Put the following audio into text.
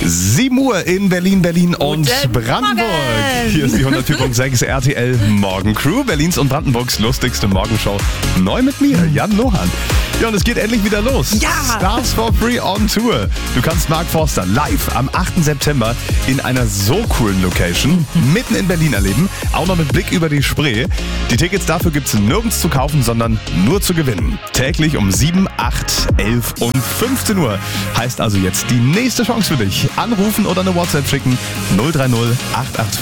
7 Uhr in Berlin, und Guten Brandenburg. Morgen. Hier ist die 104.6 RTL Morgencrew, Berlins und Brandenburgs lustigste Morgenshow. Neu mit mir, Jan Lohan. Ja, und es geht endlich wieder los. Ja. Stars for Free on Tour. Du kannst Mark Forster live am 8. September in einer so coolen Location mitten in Berlin erleben. Auch noch mit Blick über die Spree. Die Tickets dafür gibt es nirgends zu kaufen, sondern nur zu gewinnen. Täglich um 7, 8, 11 und 15 Uhr. Heißt also jetzt die nächste Chance für dich. Anrufen oder eine WhatsApp schicken. 030 884